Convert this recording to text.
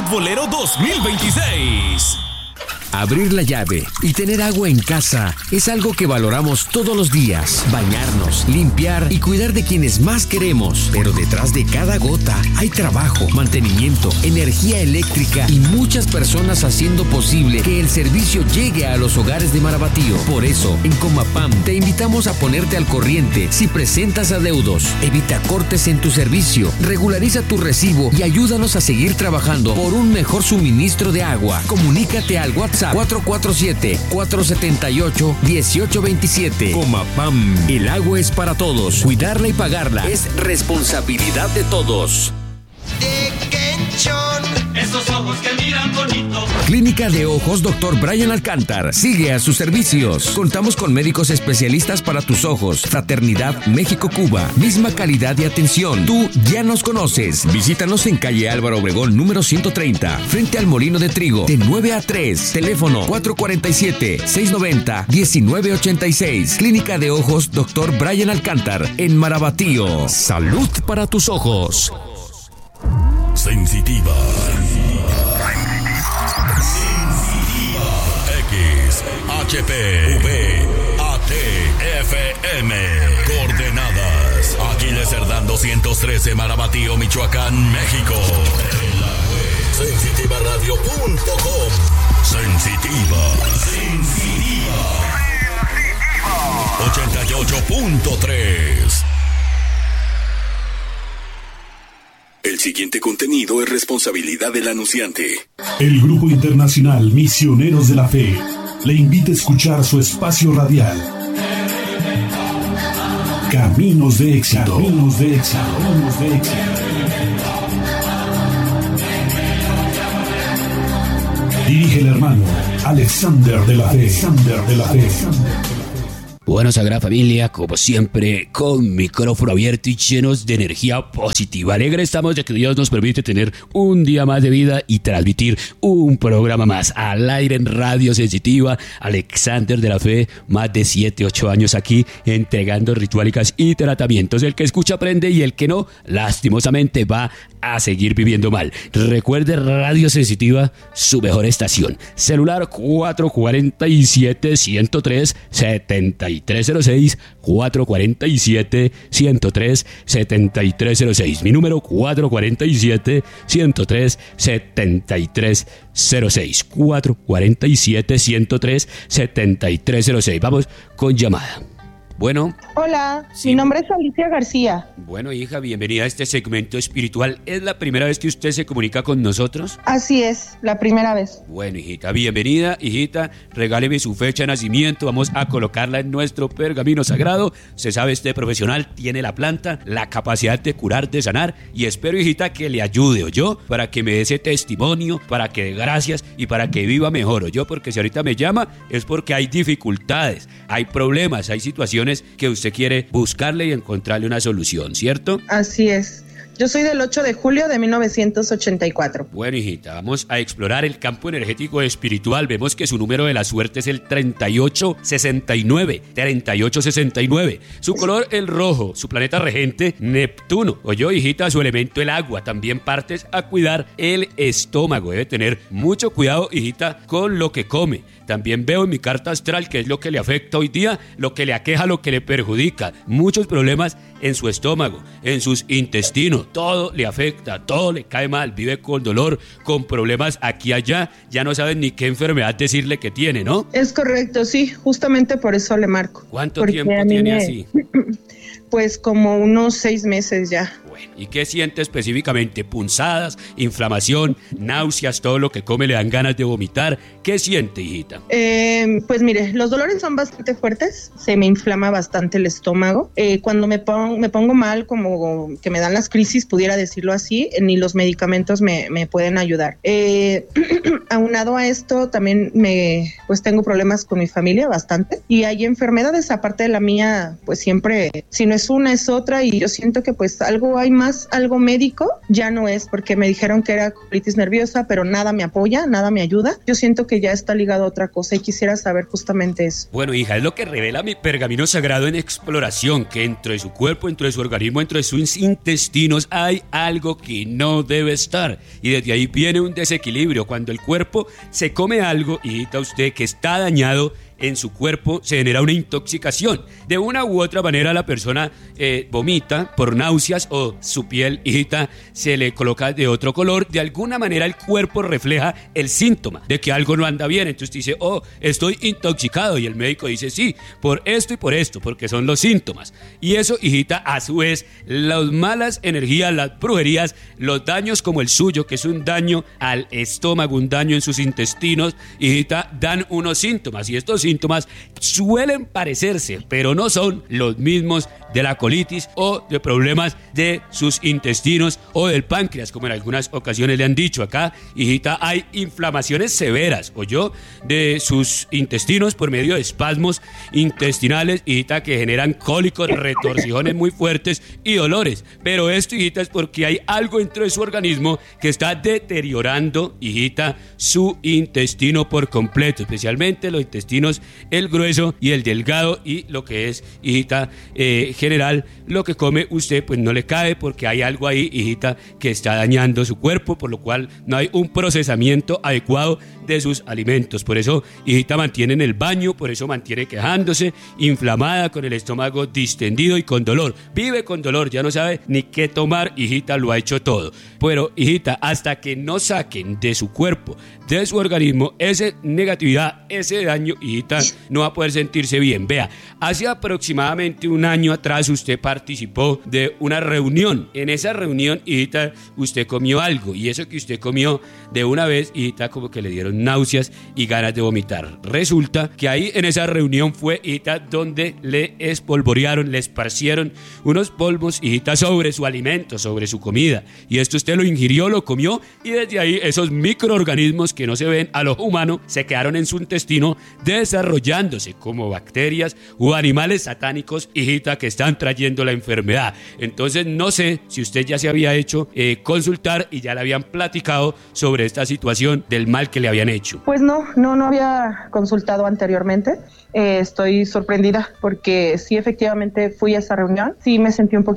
Futbolero 2026. Abrir la llave y tener agua en casa es algo que valoramos todos los días. Bañarnos, limpiar y cuidar de quienes más queremos. Pero detrás de cada gota hay trabajo, mantenimiento, energía eléctrica y muchas personas haciendo posible que el servicio llegue a los hogares de Marabatío. Por eso, en Comapam te invitamos a ponerte al corriente si presentas adeudos. Evita cortes en tu servicio, regulariza tu recibo y ayúdanos a seguir trabajando por un mejor suministro de agua. Comunícate al WhatsApp 447-478-1827. Comapam, el agua es para todos. Cuidarla y pagarla es responsabilidad de todos. Esos ojos que miran bonito. Clínica de Ojos Dr. Brian Alcántar sigue a sus servicios. Contamos con médicos especialistas para tus ojos. Fraternidad México-Cuba. Misma calidad de atención. Tú ya nos conoces. Visítanos en calle Álvaro Obregón, número 130, frente al Molino de Trigo, de 9 a 3. Teléfono 447-690-1986. Clínica de Ojos Dr. Brian Alcántar, en Marabatío. Salud para tus ojos. Sensitiva. X, HP, V, AT, FM. Coordenadas. Aquiles Cerdán 213, Marabatío, Michoacán, México. Sensitivaradio.com. Sensitiva. 88.3. El siguiente contenido es responsabilidad del anunciante. El Grupo Internacional Misioneros de la Fe le invita a escuchar su espacio radial. Caminos de Éxito. Caminos de Éxito. Caminos de Éxito. Dirige el hermano Alexander de la Fe. Alexander de la Fe. Bueno, Sagrada Familia, como siempre, con micrófono abierto y llenos de energía positiva. Alegre estamos de que Dios nos permite tener un día más de vida y transmitir un programa más al aire en Radio Sensitiva. Alexander de la Fe, más de 7, 8 años aquí, entregando rituálicas y tratamientos. El que escucha aprende y el que no, lastimosamente va a seguir viviendo mal. Recuerde Radio Sensitiva, su mejor estación. Celular 447-103-7306, 447-103-7306. Mi número 447-103-7306. 447-103-7306. Vamos con llamada. Bueno. Hola, sí. Mi nombre es Alicia García. Bueno, hija, bienvenida a este segmento espiritual. ¿Es la primera vez que usted se comunica con nosotros? Así es, la primera vez. Bueno, hijita, bienvenida, hijita. Regáleme su fecha de nacimiento. Vamos a colocarla en nuestro pergamino sagrado. Se sabe, este profesional tiene la planta, la capacidad de curar, de sanar. Y espero, hijita, que le ayude, ¿oyó? Para que me dé ese testimonio, para que dé gracias y para que viva mejor, ¿oyó? Porque si ahorita me llama es porque hay dificultades, hay problemas, hay situaciones que usted quiere buscarle y encontrarle una solución, ¿cierto? Así es. Yo soy del 8 de julio de 1984. Bueno, hijita, vamos a explorar el campo energético espiritual. Vemos que su número de la suerte es el 3869. 3869. Su color, el rojo. Su planeta regente, Neptuno. Oyó, hijita, su elemento, el agua. También partes a cuidar el estómago. Debe tener mucho cuidado, hijita, con lo que come. También veo en mi carta astral que es lo que le afecta hoy día, lo que le aqueja, lo que le perjudica. Muchos problemas en su estómago, en sus intestinos. Todo le afecta, todo le cae mal. Vive con dolor, con problemas aquí y allá. Ya no saben ni qué enfermedad decirle que tiene, ¿no? Es correcto, sí. Justamente por eso le marco. ¿Cuánto tiempo tiene así? Pues como unos 6 meses ya. Bueno, ¿y qué siente específicamente? ¿Punzadas, inflamación, náuseas, todo lo que come le dan ganas de vomitar? ¿Qué siente, hijita? Pues mire, los dolores son bastante fuertes, se me inflama bastante el estómago. Cuando me pongo mal, como que me dan las crisis, pudiera decirlo así, ni los medicamentos me pueden ayudar. Aunado a esto, también pues tengo problemas con mi familia bastante, y hay enfermedades, aparte de la mía, pues siempre, si no es es una, es otra, y yo siento que pues algo hay más, algo médico, ya no es, porque me dijeron que era colitis nerviosa, pero nada me apoya, nada me ayuda. Yo siento que ya está ligado a otra cosa y quisiera saber justamente eso. Bueno, hija, es lo que revela mi pergamino sagrado en exploración, que dentro de su cuerpo, dentro de su organismo, dentro de sus intestinos hay algo que no debe estar, y desde ahí viene un desequilibrio. Cuando el cuerpo se come algo, hijita, usted que está dañado en su cuerpo, se genera una intoxicación. De una u otra manera la persona vomita por náuseas, o su piel, hijita, se le coloca de otro color. De alguna manera el cuerpo refleja el síntoma de que algo no anda bien. Entonces dice, oh, estoy intoxicado, y el médico dice, sí, por esto y por esto, porque son los síntomas. Y eso, hijita, a su vez, las malas energías, las brujerías, los daños como el suyo, que es un daño al estómago, un daño en sus intestinos, hijita, dan unos síntomas, y estos síntomas suelen parecerse, pero no son los mismos de la colitis o de problemas de sus intestinos o del páncreas, como en algunas ocasiones le han dicho. Acá, hijita, hay inflamaciones severas, de sus intestinos por medio de espasmos intestinales, hijita, que generan cólicos, retorcijones muy fuertes y dolores. Pero esto, hijita, es porque hay algo dentro de su organismo que está deteriorando, hijita, su intestino por completo, especialmente los intestinos, el grueso y el delgado, y lo que es, hijita, general, lo que come usted pues no le cae, porque hay algo ahí, hijita, que está dañando su cuerpo, por lo cual no hay un procesamiento adecuado de sus alimentos. Por eso, hijita, mantiene en el baño, por eso mantiene quejándose, inflamada, con el estómago distendido y con dolor. Vive con dolor, ya no sabe ni qué tomar, hijita, lo ha hecho todo. Pero, hijita, hasta que no saquen de su cuerpo, de su organismo, esa negatividad, ese daño, hijita, no va a poder sentirse bien. Vea, hace aproximadamente un año atrás usted participó de una reunión. En esa reunión, hijita, usted comió algo, y eso que usted comió de una vez, hijita, como que le dieron náuseas y ganas de vomitar. Resulta que ahí en esa reunión fue, hijita, donde le espolvorearon, le esparcieron unos polvos, hijita, sobre su alimento, sobre su comida, y esto usted lo ingirió, lo comió, y desde ahí esos microorganismos que no se ven a lo humano se quedaron en su intestino desarrollándose como bacterias o animales satánicos, hijita, que están trayendo la enfermedad. Entonces no sé si usted ya se había hecho consultar y ya le habían platicado sobre esta situación del mal que le habían hecho. Pues no había consultado anteriormente. Estoy sorprendida porque sí, efectivamente fui a esa reunión, sí me sentí un poquito